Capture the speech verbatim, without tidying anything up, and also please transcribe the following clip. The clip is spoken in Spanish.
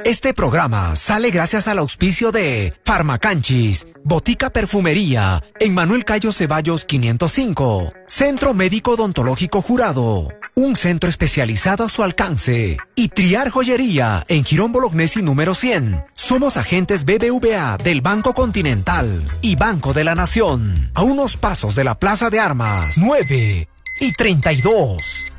Este programa sale gracias al auspicio de Farmacanchis, Botica Perfumería, en Manuel Cayo Ceballos quinientos cinco, Centro Médico Odontológico Jurado, un centro especializado a su alcance, y Triar Joyería, en Girón Bolognesi número cien. Somos agentes B B V A del Banco Continental y Banco de la Nación, a unos pasos de la Plaza de Armas. nueve y treinta y dos.